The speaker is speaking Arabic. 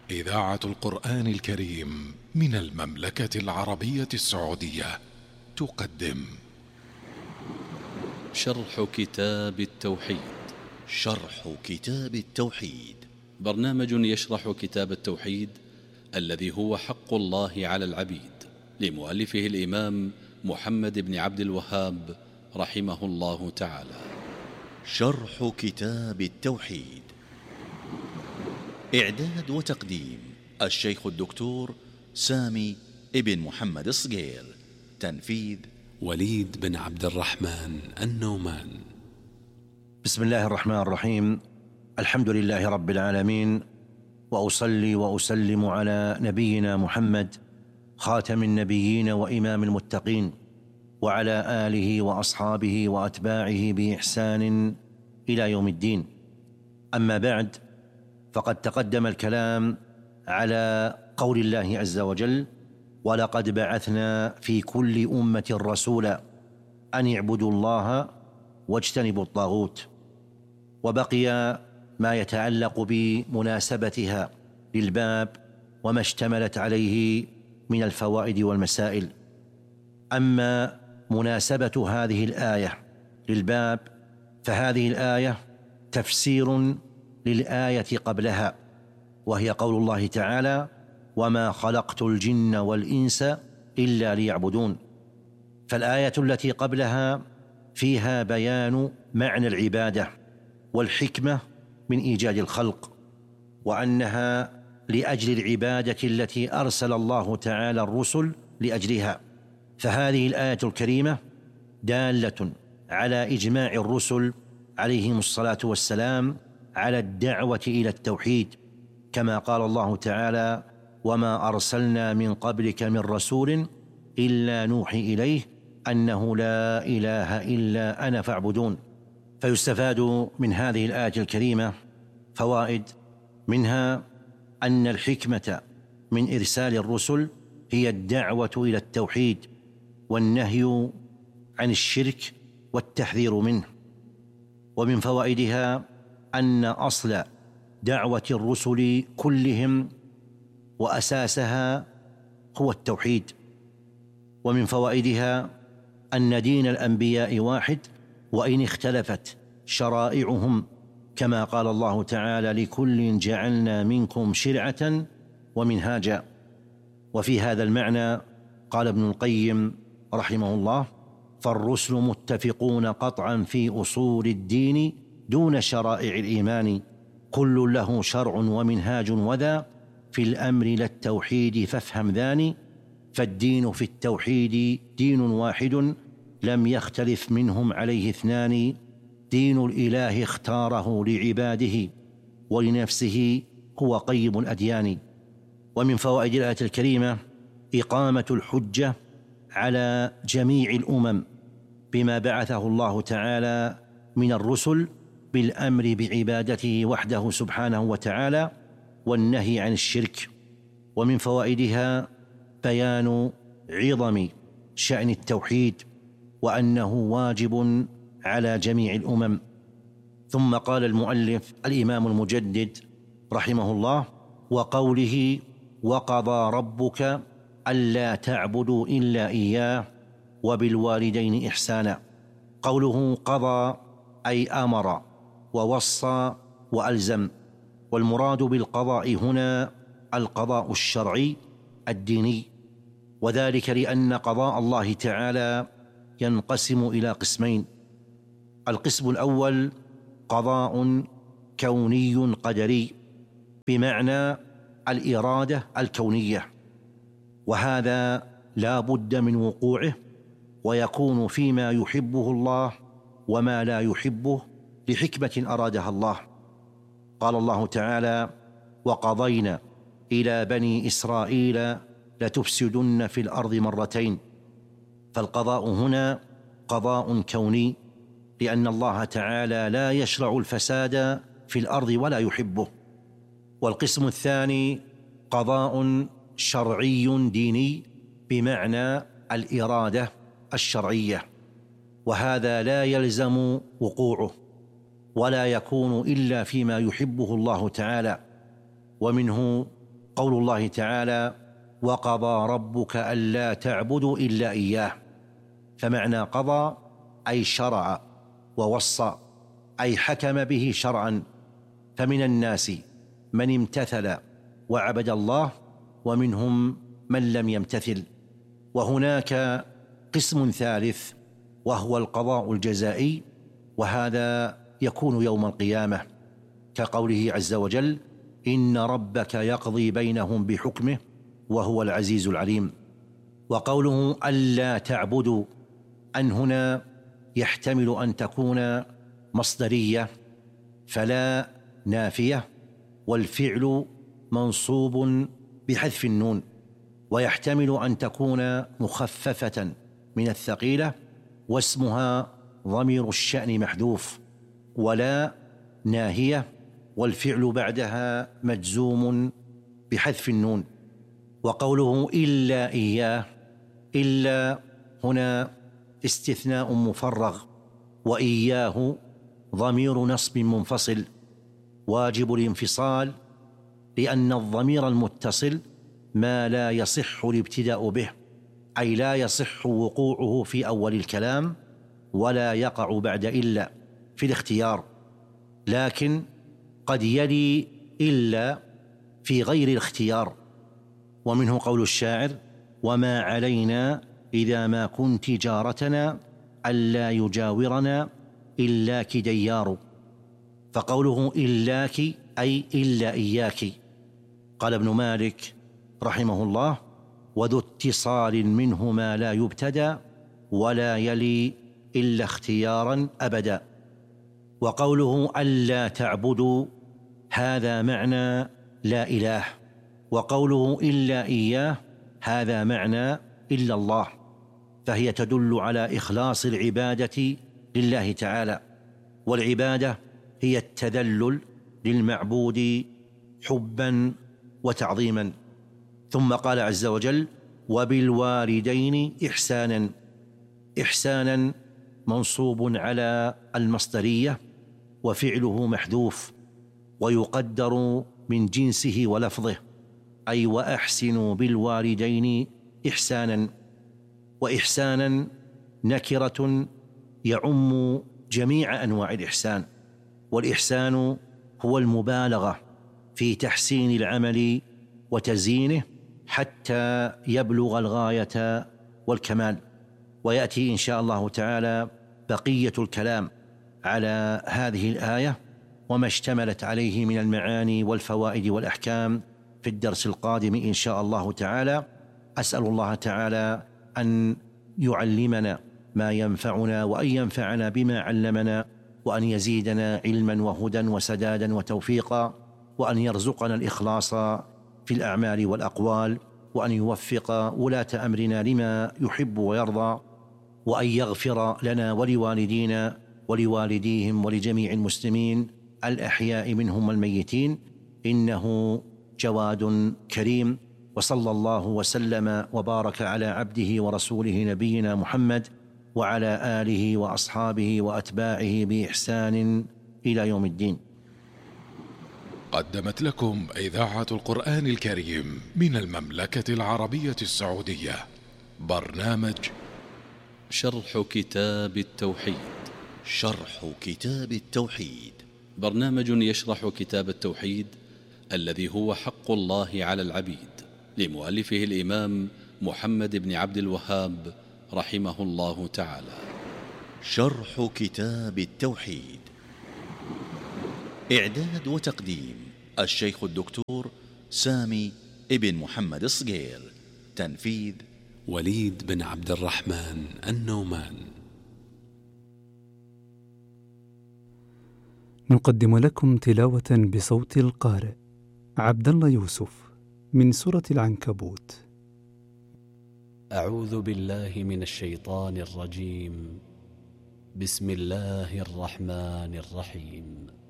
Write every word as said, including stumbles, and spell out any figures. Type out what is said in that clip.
إذاعة القرآن الكريم من المملكة العربية السعودية تقدم شرح كتاب التوحيد. شرح كتاب التوحيد برنامج يشرح كتاب التوحيد الذي هو حق الله على العبيد، لمؤلفه الإمام محمد بن عبد الوهاب رحمه الله تعالى. شرح كتاب التوحيد، إعداد وتقديم الشيخ الدكتور سامي ابن محمد الصقير، تنفيذ وليد بن عبد الرحمن النومان. بسم الله الرحمن الرحيم. الحمد لله رب العالمين، وأصلي وأسلم على نبينا محمد خاتم النبيين وإمام المتقين، وعلى آله وأصحابه وأتباعه بإحسان إلى يوم الدين. أما بعد، فقد تقدم الكلام على قول الله عز وجل: ولقد بعثنا في كل أمة رسولا أن اعبدوا الله واجتنبوا الطاغوت. وبقي ما يتعلق بمناسبتها للباب وما اشتملت عليه من الفوائد والمسائل. أما مناسبة هذه الآية للباب فهذه الآية تفسير للآية قبلها، وهي قول الله تعالى: وما خلقت الجن والإنس إلا ليعبدون. فالآية التي قبلها فيها بيان معنى العبادة والحكمة من إيجاد الخلق، وأنها لأجل العبادة التي أرسل الله تعالى الرسل لأجلها. فهذه الآية الكريمة دالة على إجماع الرسل عليهم الصلاة والسلام على الدعوة إلى التوحيد، كما قال الله تعالى: وما أرسلنا من قبلك من رسول إلا نوحي إليه أنه لا إله إلا أنا فاعبدون. فيستفاد من هذه الآية الكريمة فوائد، منها أن الحكمة من إرسال الرسل هي الدعوة إلى التوحيد والنهي عن الشرك والتحذير منه. ومن فوائدها أن أصل دعوة الرسل كلهم وأساسها هو التوحيد. ومن فوائدها أن دين الأنبياء واحد وإن اختلفت شرائعهم، كما قال الله تعالى: لكل جعلنا منكم شرعة ومنهاجا. وفي هذا المعنى قال ابن القيم رحمه الله: فالرسل متفقون قطعا في أصول الدين دون شرائع الإيمان، كل له شرع ومنهاج وذا في الأمر للتوحيد فافهم ذاني، فالدين في التوحيد دين واحد لم يختلف منهم عليه اثنان، دين الإله اختاره لعباده ولنفسه هو قيم الأديان. ومن فوائد الآية الكريمة إقامة الحجة على جميع الأمم بما بعثه الله تعالى من الرسل بالأمر بعبادته وحده سبحانه وتعالى والنهي عن الشرك. ومن فوائدها بيان عظم شأن التوحيد وأنه واجب على جميع الأمم. ثم قال المؤلف الإمام المجدد رحمه الله: وقوله: وقضى ربك ألا تعبدوا إلا إياه وبالوالدين إحسانا. قوله قضى أي أمر ووصى وألزم، والمراد بالقضاء هنا القضاء الشرعي الديني، وذلك لأن قضاء الله تعالى ينقسم إلى قسمين: القسم الأول قضاء كوني قدري بمعنى الإرادة الكونية، وهذا لا بد من وقوعه، ويكون فيما يحبه الله وما لا يحبه لحكمة أرادها الله. قال الله تعالى: وقضينا إلى بني إسرائيل لتفسدن في الأرض مرتين. فالقضاء هنا قضاء كوني، لأن الله تعالى لا يشرع الفساد في الأرض ولا يحبه. والقسم الثاني قضاء شرعي ديني بمعنى الإرادة الشرعية، وهذا لا يلزم وقوعه ولا يكون إلا فيما يحبه الله تعالى. ومنه قول الله تعالى: وقضى ربك ألا تعبدوا إلا إياه. فمعنى قضى أي شرع، ووصى أي حكم به شرعا. فمن الناس من امتثل وعبد الله، ومنهم من لم يمتثل. وهناك قسم ثالث وهو القضاء الجزائي، وهذا يكون يوم القيامة، كقوله عز وجل: إن ربك يقضي بينهم بحكمه وهو العزيز العليم. وقوله ألا تعبدوا، أن هنا يحتمل أن تكون مصدرية، فلا نافية، والفعل منصوب بحذف النون، ويحتمل أن تكون مخففة من الثقيلة، واسمها ضمير الشأن محذوف، ولا ناهية، والفعل بعدها مجزوم بحذف النون. وقوله إلا إياه، إلا هنا استثناء مفرغ، وإياه ضمير نصب منفصل واجب الانفصال، لأن الضمير المتصل ما لا يصح الابتداء به، أي لا يصح وقوعه في أول الكلام ولا يقع بعد إلا في الاختيار، لكن قد يلي إلا في غير الاختيار. ومنه قول الشاعر: وما علينا إذا ما كنت جارتنا ألا يجاورنا إلاك ديار. فقوله إلاك أي إلا إياك. قال ابن مالك رحمه الله: وذو اتصال منه ما لا يبتدى ولا يلي إلا اختيارا أبدا. وقوله ألا تعبدوا، هذا معنى لا إله، وقوله إلا إياه هذا معنى إلا الله، فهي تدل على إخلاص العبادة لله تعالى. والعبادة هي التذلل للمعبود حبا وتعظيما. ثم قال عز وجل: وبالوالدين إحسانا. إحسانا منصوب على المصدرية، وفعله محذوف، ويقدر من جنسه ولفظه، أي وأحسنوا بالوالدين إحسانا. وإحسانا نكرة يعم جميع أنواع الإحسان، والإحسان هو المبالغة في تحسين العمل وتزيينه حتى يبلغ الغاية والكمال. ويأتي إن شاء الله تعالى بقية الكلام على هذه الآية وما اشتملت عليه من المعاني والفوائد والأحكام في الدرس القادم إن شاء الله تعالى. أسأل الله تعالى أن يعلمنا ما ينفعنا، وأن ينفعنا بما علمنا، وأن يزيدنا علما وهدى وسدادا وتوفيقا، وأن يرزقنا الإخلاص في الأعمال والأقوال، وأن يوفق ولاة أمرنا لما يحب ويرضى، وأن يغفر لنا ولوالدينا ولوالديهم ولجميع المسلمين الأحياء منهم والميتين، إنه جواد كريم. وصلى الله وسلم وبارك على عبده ورسوله نبينا محمد وعلى آله وأصحابه وأتباعه بإحسان إلى يوم الدين. قدمت لكم إذاعة القرآن الكريم من المملكة العربية السعودية برنامج شرح كتاب التوحيد. شرح كتاب التوحيد، برنامج يشرح كتاب التوحيد الذي هو حق الله على العبيد، لمؤلفه الإمام محمد بن عبد الوهاب رحمه الله تعالى. شرح كتاب التوحيد، إعداد وتقديم الشيخ الدكتور سامي ابن محمد الصقيل، تنفيذ وليد بن عبد الرحمن النومان. نقدم لكم تلاوة بصوت القارئ عبد الله يوسف من سورة العنكبوت. أعوذ بالله من الشيطان الرجيم. بسم الله الرحمن الرحيم.